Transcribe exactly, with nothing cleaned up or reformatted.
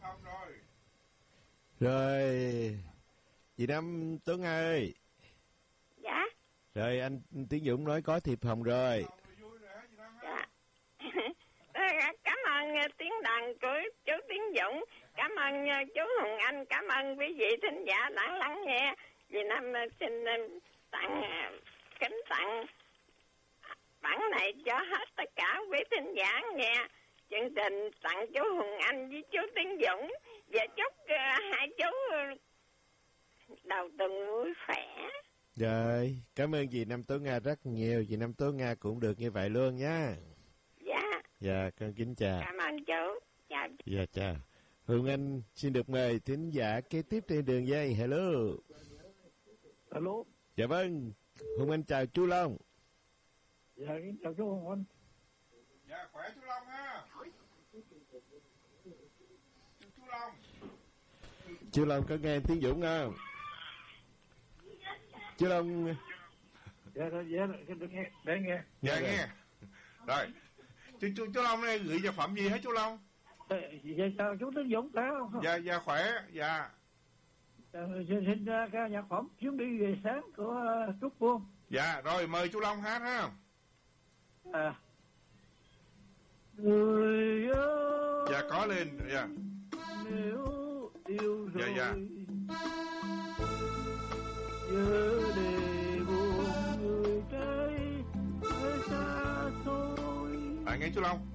Thông rồi. Rồi, chị Năm Tuấn ơi. Dạ. Rồi anh Tiến Dũng nói có thiệp hồng rồi. Dạ. Cảm ơn tiếng đàn của chú Tiến Dũng, cảm ơn chú Hùng Anh, cảm ơn quý vị thính giả đã lắng nghe. Vì Năm xin tặng kính tặng bản này cho hết tất cả quý thính giả nghe chương trình, tặng chú Hùng Anh với chú Tiến Dũng, và chúc uh, hai chú đầu tuần vui khỏe. Rồi, cảm ơn chị Năm Tố Nga rất nhiều. Chị Năm Tố Nga cũng được như vậy luôn nha. Dạ. Dạ, con kính chào. Cảm ơn chú. Chào. Dạ, chào. Hùng Anh xin được mời thính giả kế tiếp trên đường dây. Hello. Alo. Dạ vâng, Hùng Anh chào chú Long. Dạ, chào chú Hùng Anh. Dạ, khỏe chú Long ha. Chú Long. Chú Long có nghe Tiến Dũng không? Chú Long. Dạ, dạ, được nghe, để nghe. Dạ, nghe. Rồi, chú, chú, chú Long này gửi vật phẩm gì hả chú Long? Dạ, chào chú Tiến Dũng, phải không? Dạ, dạ, khỏe, dạ. Xin, xin ca nhạc phẩm chuyến đi về sáng của uh, Trúc Phương. Dạ, rồi mời chú Long hát ha. À. Người ơi. Dạ, có lên, dạ. Nếu yêu rồi. Dạ, dạ. Nhớ để buồn người trái xa xôi. À, nghe chú Long.